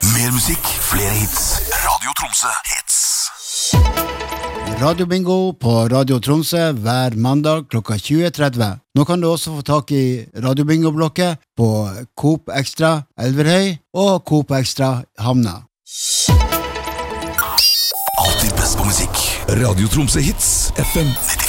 Mer musikk, flere hits. Radio Tromsø hits. Radio Bingo på Radio Tromsø hver mandag klokka 20.30. Nå kan du også få tak i Radio Bingo-blokket på Coop Extra Elverhøy og Coop Extra Havna. Alltid best på musikk. Radio Tromsø hits, FM 92.